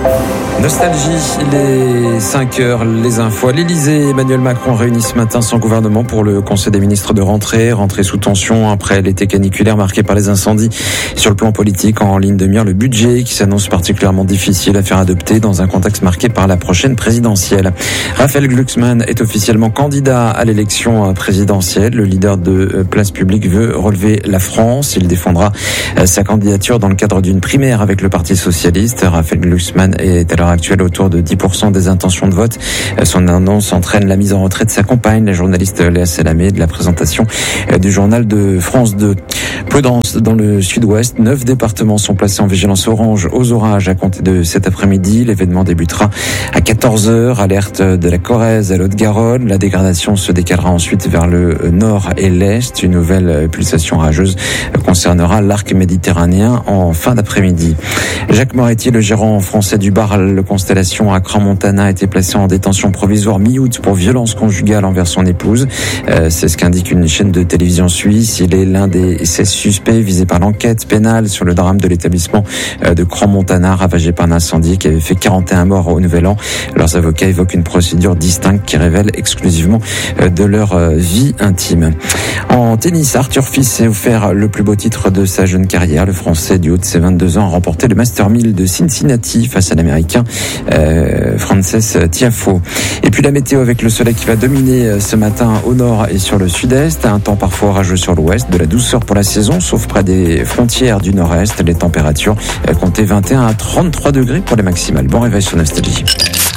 Nostalgie, il est 5h, les infos. À l'Elysée, Emmanuel Macron réunit ce matin son gouvernement pour le Conseil des ministres de rentrée sous tension après l'été caniculaire marqué par les incendies. Sur le plan politique, en ligne de mire, le budget qui s'annonce particulièrement difficile à faire adopter dans un contexte marqué par la prochaine présidentielle. Raphaël Glucksmann est officiellement candidat à l'élection présidentielle. Le leader de Place Publique veut relever la France. Il défendra sa candidature dans le cadre d'une primaire avec le Parti socialiste. Raphaël Glucksmann est à l'heure actuelle autour de 10% des intentions de vote. Son annonce entraîne la mise en retrait de sa compagne, la journaliste Léa Salamé, de la présentation du journal de France 2. Prudence dans le sud-ouest. 9 départements sont placés en vigilance orange aux orages à compter de cet après-midi. L'événement débutera à 14h. Alerte de la Corrèze à l'Haute-Garonne. La dégradation se décalera ensuite vers le nord et l'est. Une nouvelle pulsation rageuse concernera l'arc méditerranéen en fin d'après-midi. Jacques Moretti, le gérant français du bar Le Constellation à Crans-Montana, a été placé en détention provisoire mi-août pour violence conjugale envers son épouse. C'est ce qu'indique une chaîne de télévision suisse. Il est l'un des 16 suspects visés par l'enquête pénale sur le drame de l'établissement de Crans-Montana ravagé par un incendie qui avait fait 41 morts au Nouvel An. Leurs avocats évoquent une procédure distincte qui révèle exclusivement de leur vie intime. En tennis, Arthur Fils s'est offert le plus beau titre de sa jeune carrière. Le Français du haut de ses 22 ans a remporté le Master 1000 de Cincinnati face à l'Américain Frances Tiafoe. Et puis la météo avec le soleil qui va dominer ce matin au nord et sur le sud-est. Un temps parfois orageux sur l'ouest, de la douceur pour la saison, sauf près des frontières du nord-est. Les températures comptaient 21 à 33 degrés pour les maximales. Bon réveil sur Nostalgie.